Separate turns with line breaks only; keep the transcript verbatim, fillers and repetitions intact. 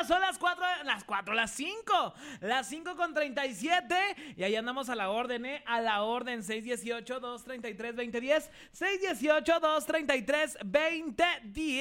ya son las cuatro, las cuatro, las cinco, las cinco con treinta y siete, y ahí andamos a la orden, ¿eh? A la orden, seis uno ocho, dos tres tres, dos cero uno cero, seis uno ocho, dos tres tres, dos cero uno cero.